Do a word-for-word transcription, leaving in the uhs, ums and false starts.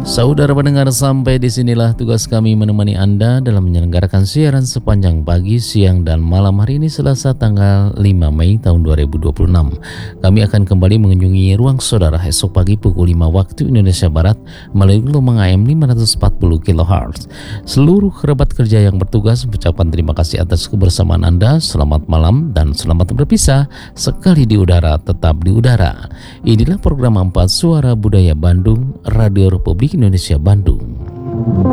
Saudara pendengar, sampai disinilah tugas kami menemani Anda dalam menyelenggarakan siaran sepanjang pagi, siang, dan malam hari ini Selasa tanggal lima Mei tahun dua ribu dua puluh enam. Kami akan kembali mengunjungi ruang saudara esok pagi pukul lima waktu Indonesia Barat melalui gelombang A M lima ratus empat puluh kilohertz. Seluruh kerabat kerja yang bertugas mengucapkan terima kasih atas kebersamaan Anda. Selamat malam dan selamat berpisah. Sekali di udara, tetap di udara. Inilah program empat Suara Budaya Bandung, Radio Republik Indonesia Bandung.